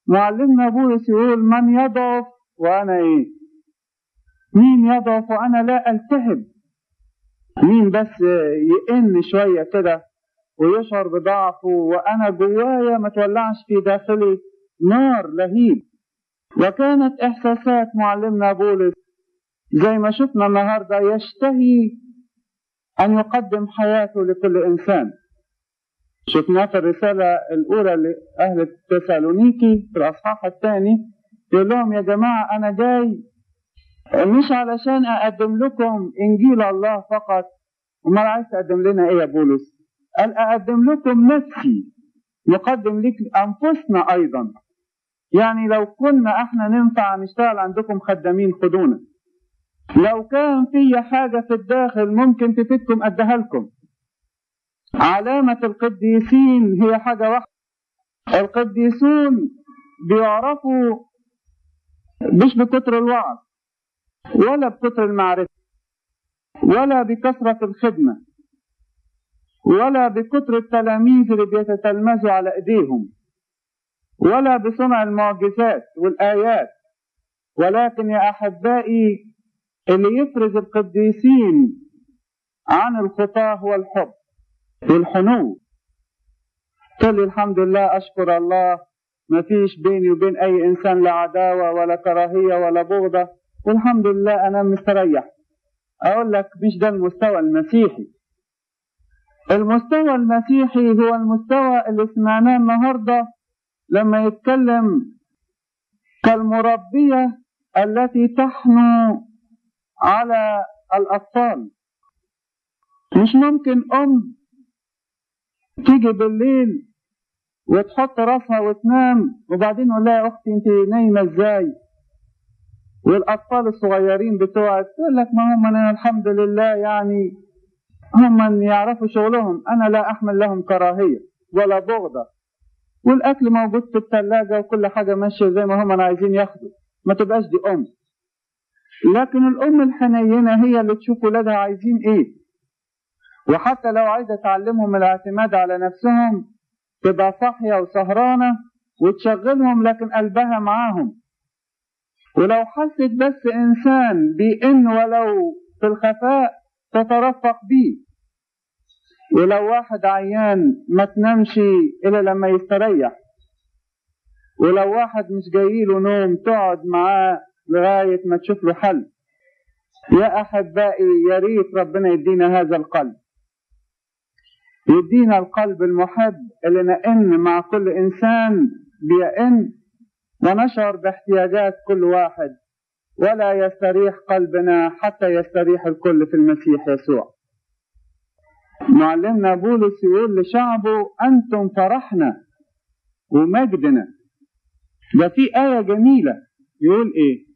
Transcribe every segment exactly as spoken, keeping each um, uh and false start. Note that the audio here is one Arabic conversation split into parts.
معلمنا بولس يقول من يضعف وأنا إيه؟ مين يضعف وأنا لا ألتهب؟ مين بس يئن شوية كده ويشعر بضعفه وأنا جوايا ما تولعش في داخلي نار لهيب؟ وكانت إحساسات معلمنا بولس زي ما شفنا النهاردة يشتهي أن يقدم حياته لكل إنسان. شفنا في الرسالة الأولى لأهل تسالونيكي في الأصحاح الثاني يقول لهم يا جماعة أنا جاي مش علشان أقدم لكم إنجيل الله فقط. وما عايز تقدم لنا إيه يا بولس؟ قال أقدم لكم نفسي، نقدم لك أنفسنا أيضا. يعني لو كنا احنا ننفع نشتغل عندكم خدامين خدونا، لو كان في حاجة في الداخل ممكن تفيدكم أديها لكم. علامة القديسين هي حاجة واحدة، القديسون بيعرفوا مش بكتر الوعظ ولا بكتر المعرفة ولا بكثرة الخدمة ولا بكتر التلاميذ اللي بيتتلمذوا على ايديهم ولا بصنع المعجزات والآيات، ولكن يا أحبائي اللي يفرز القديسين عن الخطاة هو الحب والحنو. قل الحمد لله أشكر الله ما فيش بيني وبين أي إنسان لا عداوة ولا كراهية ولا بغضة، والحمد لله أنا مستريح. أقول لك مش ده المستوى المسيحي. المستوى المسيحي هو المستوى اللي سمعناه النهاردة لما يتكلم كالمربية التي تحنو على الأطفال. مش ممكن أم تيجي بالليل وتحط راسها وتنام وبعدين نقول لها يا أختي أنت نايمة إزاي؟ والأطفال الصغيرين بتوعك تقول لك ما هم أنا الحمد لله يعني هم يعرفوا شغلهم، أنا لا أحمل لهم كراهية ولا بغضة، والأكل موجود في الثلاجة وكل حاجة ماشية زي ما هم أنا عايزين ياخدوا. ما تبقاش دي أم. لكن الأم الحنينة هي اللي تشوف ولادها عايزين إيه، وحتى لو عايزة تعلمهم الاعتماد على نفسهم تبقى صاحية وسهرانة وتشغلهم لكن قلبها معاهم. ولو حست بس إنسان بإن ولو في الخفاء تترفق بيه. ولو واحد عيان ما تنامش إلا لما يستريح. ولو واحد مش جايله نوم تقعد معاه لغاية ما تشوف له حل. يا أحبائي يا ريت ربنا يدينا هذا القلب، يدينا القلب المحب اللي نئن مع كل إنسان بيئن ونشعر باحتياجات كل واحد، ولا يستريح قلبنا حتى يستريح الكل في المسيح يسوع. معلمنا بولس يقول لشعبه أنتم فرحنا ومجدنا. ده في آية جميلة يقول إيه؟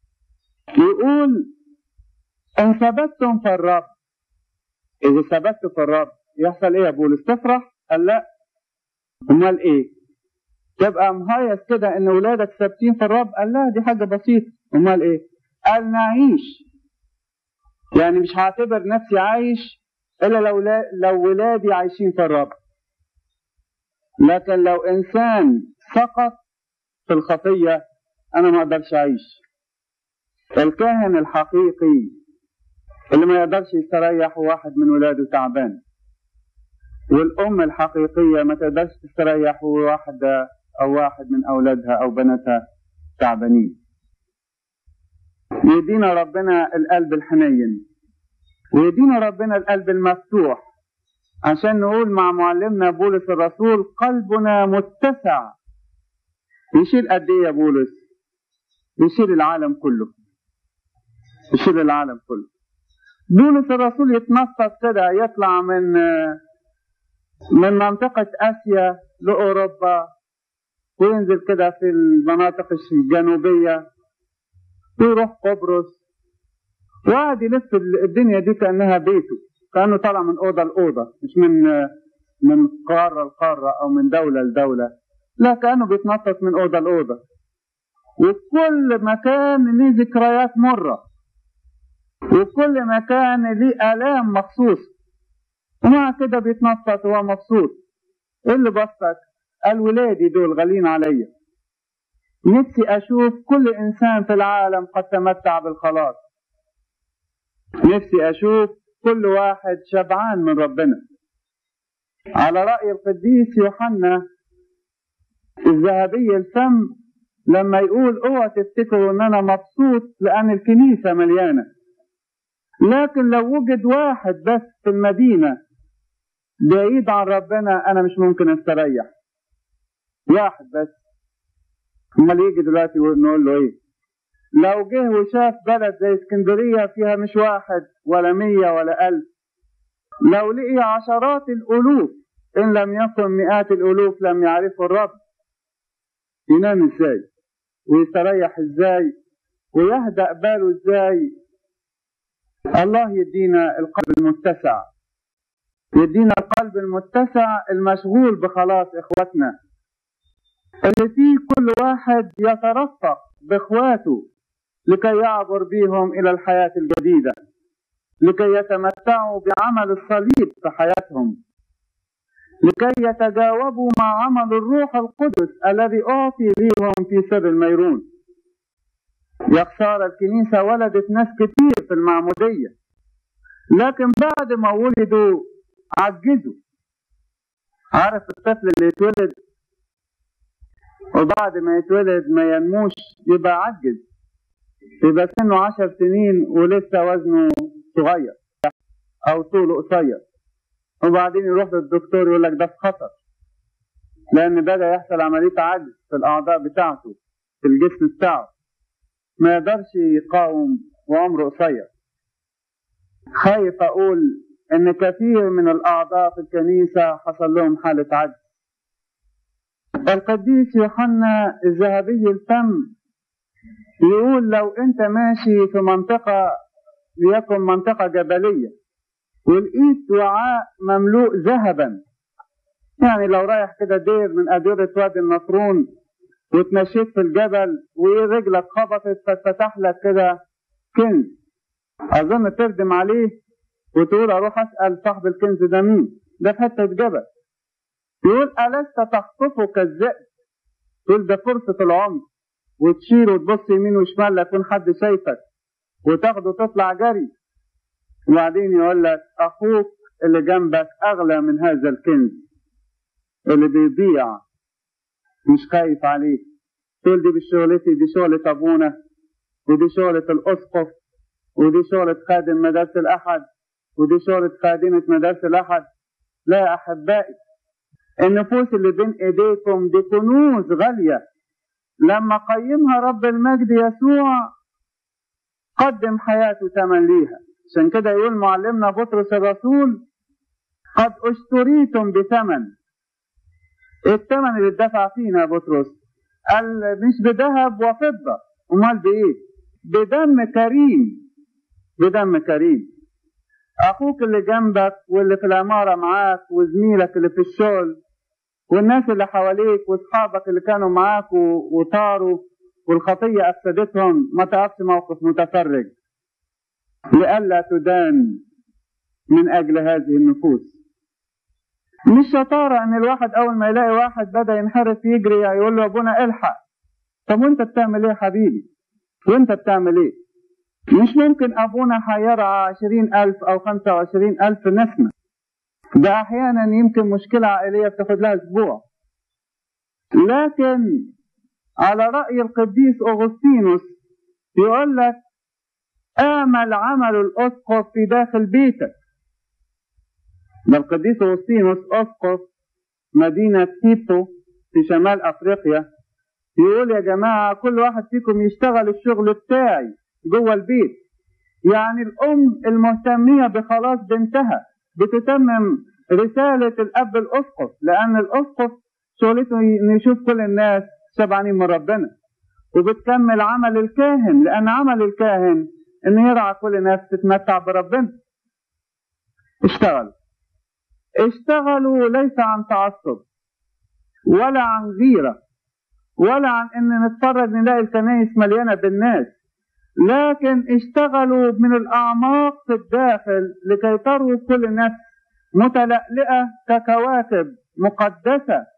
يقول إن ثبتتم في الرب. إذا ثبتت في الرب يحصل إيه يا بولس؟ تفرح؟ قال لا. أمال إيه؟ تبقى مهيص كده إن ولادك ثابتين في الرب؟ قال لا، دي حاجة بسيطة. أمال إيه؟ قال نعيش. يعني مش هعتبر نفسي عايش إلا لو, لا لو ولادي عايشين في الرب. لكن لو إنسان سقط في الخطية أنا ما أقدرش أعيش. الكاهن الحقيقي اللي ما يقدرش يستريح واحد من ولاده تعبان، والأم الحقيقية ما تقدرش تستريح واحدة أو واحد من أولادها أو بناتها تعبانين. يدينا ربنا القلب الحنين ويدينا ربنا القلب المفتوح عشان نقول مع معلمنا بولس الرسول قلبنا متسع. يشيل قد ايه يا بولس؟ يشيل العالم كله، يشيل العالم كله. بولس الرسول يتنطط كده يطلع من من منطقة آسيا لأوروبا وينزل كده في المناطق الجنوبية ويروح قبرص وقعد يلف الدنيا دي كأنها بيته، كأنه طالع من أوضة لأوضة، مش من من قارة لقارة أو من دولة لدولة، لا كأنه بيتنطط من أوضة لأوضة. وكل مكان ليه ذكريات مرة، وكل مكان ليه آلام مخصوص، ومع كده بيتنطط وهو مبسوط. إيه اللي بسطك؟ قال ولادي دول غالين عليا، نفسي أشوف كل إنسان في العالم قد تمتع بالخلاص. نفسي أشوف كل واحد شبعان من ربنا. على رأي القديس يوحنا الذهبي الفم لما يقول اوعى تفتكروا ان انا مبسوط لان الكنيسة مليانة، لكن لو وجد واحد بس في المدينة بعيد عن ربنا انا مش ممكن استريح. واحد بس. امال يجي دلوقتي نقول له ايه؟ لو جه وشاف بلد زي اسكندرية فيها مش واحد ولا مية ولا الف، لو لقي عشرات الالوف ان لم يكن مئات الالوف لم يعرفوا الرب، ينام ازاي ويستريح ازاي ويهدأ باله ازاي؟ الله يدينا القلب المتسع، يدينا القلب المتسع المشغول بخلاص اخواتنا، اللي فيه كل واحد يترفق باخواته لكي يعبر بهم الى الحياة الجديدة، لكي يتمتعوا بعمل الصليب في حياتهم، لكي يتجاوبوا مع عمل الروح القدس الذي أعطي لهم في سر الميرون. يا خسارة الكنيسة ولدت ناس كتير في المعمودية، لكن بعد ما ولدوا عجزوا. عارف الطفل اللي يتولد وبعد ما يتولد ما ينموش يبقى عجز، يبقى سنه عشر سنين ولسه وزنه صغير أو طوله قصير، وبعدين يروح للدكتور يقول لك ده في خطر لأن بدأ يحصل عملية عجز في الأعضاء بتاعته في الجسم بتاعه، ما يقدرش يقاوم وعمره قصير. خايف أقول إن كثير من الأعضاء في الكنيسة حصل لهم حالة عجز. القديس يوحنا الذهبي الفم يقول لو أنت ماشي في منطقة ليكن منطقة جبلية ولقيت وعاء مملوء ذهبا، يعني لو رايح كده دير من أديرة وادي النطرون وتمشيت في الجبل ورجلك خبطت فاتفتح لك كده كنز، أظن تردم عليه وتقول أروح أسأل صاحب الكنز ده مين؟ ده في حتة جبل. يقول ألست تخطفه كالذئب؟ تقول ده فرصة العمر وتشيل وتبص يمين وشمال لا يكون حد شايفك وتاخده تطلع جري، وبعدين يقول لك أخوك اللي جنبك أغلى من هذا الكنز اللي بيضيع مش خايف عليه. تقول دي بشغلتي، دي شغلة أبونا ودي شغلة الأسقف ودي شغلة خادم مدارس الأحد ودي شغلة خادمة مدارس الأحد. لا يا أحبائي، النفوس اللي بين إيديكم دي كنوز غالية لما قيمها رب المجد يسوع قدم حياته ثمن ليها. عشان كده يقول معلمنا بطرس الرسول قد اشتريتم بثمن. الثمن اللي اتدفع فينا يا بطرس قال مش بذهب وفضة، امال بايه؟ بدم كريم، بدم كريم. اخوك اللي جنبك واللي في العمارة معاك وزميلك اللي في الشغل والناس اللي حواليك واصحابك اللي كانوا معاك وطاروا والخطية افسدتهم، ما تقفش موقف متفرج لئلا تدان من اجل هذه النفوس. مش شطارة ان الواحد اول ما يلاقي واحد بدأ ينحرف يجري يقول له ابونا الحق. طب وانت بتعمل ايه يا حبيبي؟ وانت بتعمل ايه؟ مش ممكن ابونا هيرعى عشرين الف او خمسة وعشرين الف نسمة، ده احيانا يمكن مشكلة عائلية بتاخد لها اسبوع. لكن على رأي القديس أغسطينوس يقول لك آمل عمل الأسقف في داخل بيتك. ده القديس أغسطينوس أسقف مدينة كيبو في شمال أفريقيا يقول يا جماعة كل واحد فيكم يشتغل الشغل بتاعي جوه البيت. يعني الأم المهتمية بخلاص بنتها بتتمم رسالة الأب الأسقف، لأن الأسقف شغلته يشوف كل الناس شبعانين من ربنا، وبتكمل عمل الكاهن لأن عمل الكاهن إنه يرعى كل الناس تتمتع بربنا. اشتغل اشتغلوا ليس عن تعصب ولا عن غيرة ولا عن ان نتفرج نلاقي الكنائس مليانة بالناس، لكن اشتغلوا من الاعماق في الداخل لكي تروي كل نفس متلألئة ككواكب مقدسة